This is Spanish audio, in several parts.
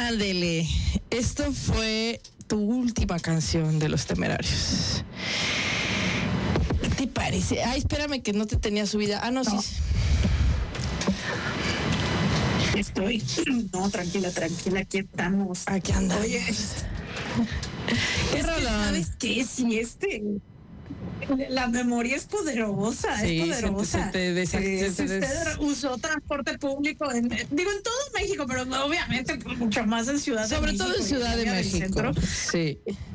Ándele, esto fue tu última canción de Los Temerarios. ¿Qué te parece? Ay, espérame que no te tenía subida. Ah, no, No. sí. Estoy. No, tranquila, aquí estamos. Aquí anda. Oye, ¿Qué rolón? ¿sabes qué? Si la memoria es poderosa, Sí, es poderosa. se te Si usted usó transporte público, en todo México, pero no, obviamente pues, mucho más en Ciudad de Sobre México. todo en Ciudad de México. Sí.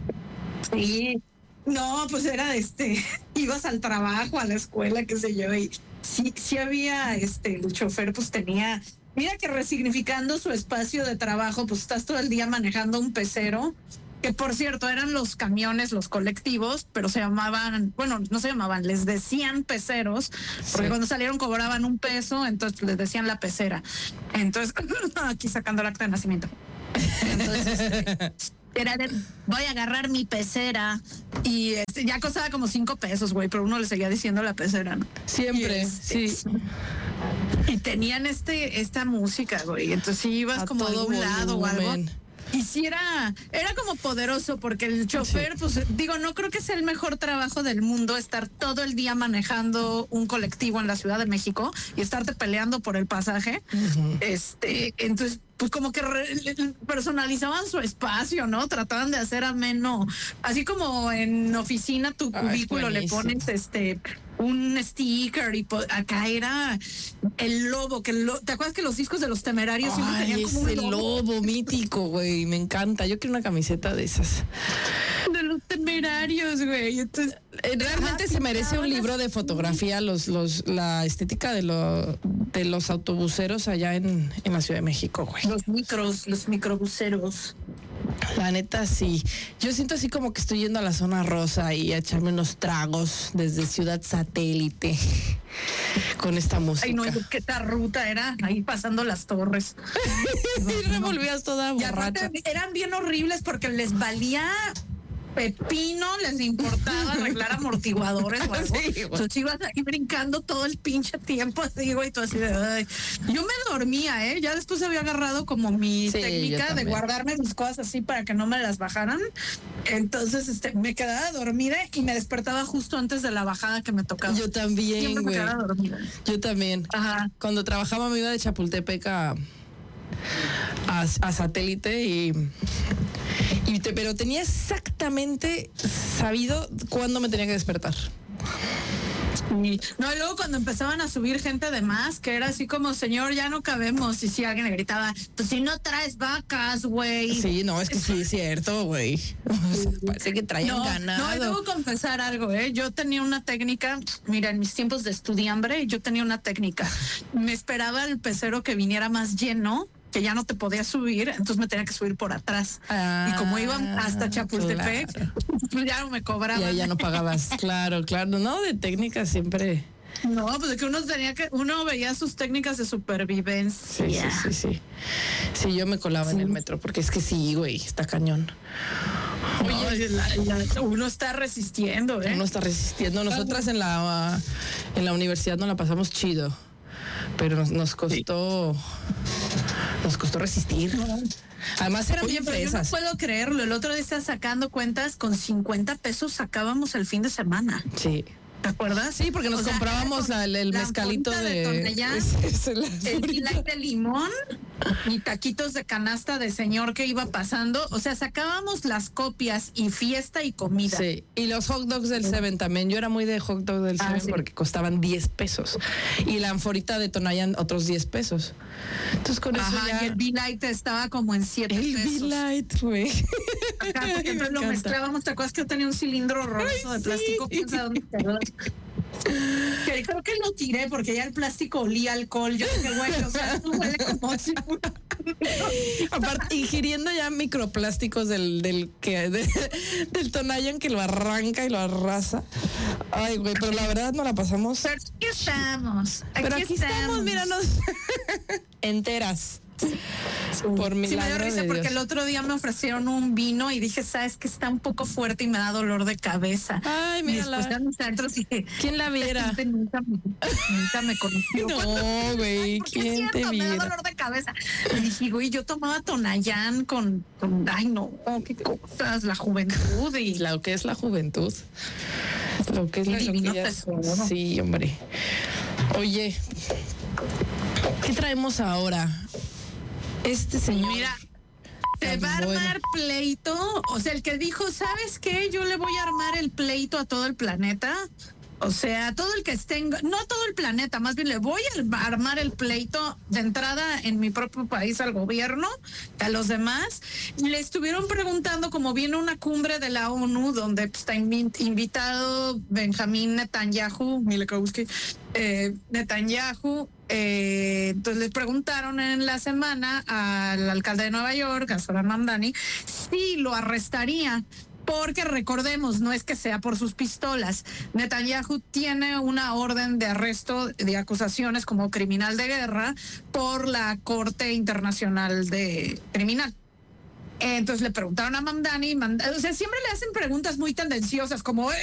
Sí. No, pues era ibas al trabajo, a la escuela, qué sé yo, y sí había el chofer, pues tenía. Mira que resignificando su espacio de trabajo, pues estás todo el día manejando un pecero, que por cierto eran los camiones, los colectivos, pero se llamaban, bueno, no se llamaban, les decían peceros, porque cuando salieron cobraban $1, entonces les decían la pecera. Entonces, aquí sacando el acta de nacimiento. Entonces, era de, voy a agarrar mi pecera y ya costaba como $5, güey, pero uno le seguía diciendo la pecera, ¿no? Siempre, sí. Y tenían esta música, güey. Entonces si ibas A como a todo algún lado o algo. volumen. Y sí era como poderoso porque el chofer, Sí. pues digo, no creo que sea el mejor trabajo del mundo estar todo el día manejando un colectivo en la Ciudad de México y estarte peleando por el pasaje. Ujú. Entonces, pues como que personalizaban su espacio, ¿no? Trataban de hacer ameno, así como en oficina tu cubículo le pones un sticker y acá era el lobo, ¿te acuerdas que los discos de Los Temerarios siempre tenían como un ese lobo mítico, güey, me encanta. Yo quiero una camiseta de esas. De Los Temerarios, güey. Entonces, realmente se merece un libro de fotografía, la estética de los autobuseros allá en la Ciudad de México, güey. los microbuseros. La neta, sí. Yo siento así como que estoy yendo a la zona rosa y a echarme unos tragos desde Ciudad Satélite con esta música. Ay, no, qué ruta era ahí pasando las torres. Y revolvías toda Y aparte borracha. eran bien horribles porque les valía pepino, les importaba arreglar amortiguadores o algo. Sí, güey. Entonces ibas ahí brincando todo el pinche tiempo así, güey, tú así de ay. Yo me dormía, ya después había agarrado como mi Sí, técnica de guardarme mis cosas así para que no me las bajaran. Entonces me quedaba dormida y me despertaba justo antes de la bajada que me tocaba. Yo también, Siempre me güey. quedaba dormida. Yo también. Ajá. Cuando trabajaba me iba de Chapultepec a Satélite pero tenía exactamente sabido cuándo me tenía que despertar. No, y luego cuando empezaban a subir gente de más, que era así como, señor, ya no cabemos. Y si alguien le gritaba, pues si no traes vacas, güey. Sí, no, es que sí es cierto, güey. O sea, parece que traían ganado. No, y debo confesar algo, Yo tenía una técnica, mira, en mis tiempos de estudiambre, yo tenía una técnica. Me esperaba el pecero que viniera más lleno, que ya no te podía subir, entonces me tenía que subir por atrás. Y como iban hasta Chapultepec, claro. pues ya no me cobraban. Ya no pagabas. Claro, no, de técnica siempre. No, pues de que uno veía sus técnicas de supervivencia. Sí. Sí, yo me colaba en el metro, porque es que sí, güey, está cañón. Oye, uno está resistiendo, Uno está resistiendo. Nosotras en la universidad no la pasamos chido, pero nos costó resistir. Además eran bien fresas. Yo no puedo creerlo. El otro día estaba sacando cuentas, con $50 sacábamos el fin de semana. Sí. ¿Te acuerdas? Sí, porque nos comprábamos el mezcalito de Tonayán, el light de limón y taquitos de canasta de señor que iba pasando. O sea, sacábamos las copias y fiesta y comida. Sí, y los hot dogs del Seven también. Yo era muy de hot dog del Seven porque costaban $10. Y la anforita de Tonayán, otros $10. Entonces con eso ya... Y el B-Light estaba como en $7. El B-Light, güey. Acá, porque lo mezclábamos. ¿Te acuerdas que yo tenía un cilindro horroroso de plástico? ¿Piensa dónde quedó? Que creo que lo tiré porque ya el plástico olía alcohol. Yo dije, güey, o sea, esto huele como si... Aparte, ingiriendo ya microplásticos del Tonayan que lo arranca y lo arrasa. Ay, güey, pero la verdad no la pasamos. Pero aquí estamos. Pero aquí estamos, míranos. Enteras. Por Sí, me dio milagro risa de porque Dios. el otro día me ofrecieron un vino y dije, sabes que está un poco fuerte y me da dolor de cabeza. Ay, Y después mírala. de mis adentros dije, ¿Quién la viera? "Esta gente nunca me conoció. No, güey, Porque es ¿quién te cierto, me da viera? dolor de cabeza. Y dije, güey, yo tomaba Tonayán con ay no, qué cosas, la juventud y Lo que es la juventud. Lo que es lo que divino ya es- tesoro. Sí, hombre. Oye, ¿qué traemos ahora? Este señor. mira, se va a Bueno. armar pleito. O sea, el que dijo, ¿sabes qué? Yo le voy a armar el pleito a todo el planeta. O sea, todo el que esté, no todo el planeta, más bien le voy a armar el pleito de entrada en mi propio país al gobierno, a los demás. Le estuvieron preguntando, como viene una cumbre de la ONU, donde pues, está invitado Benjamín Netanyahu, Netanyahu. Entonces les preguntaron en la semana al alcalde de Nueva York, a Zohran Mamdani, si lo arrestaría. Porque recordemos, no es que sea por sus pistolas. Netanyahu tiene una orden de arresto de acusaciones como criminal de guerra por la Corte Internacional de Criminal. Entonces le preguntaron a Mamdani, o sea, siempre le hacen preguntas muy tendenciosas, como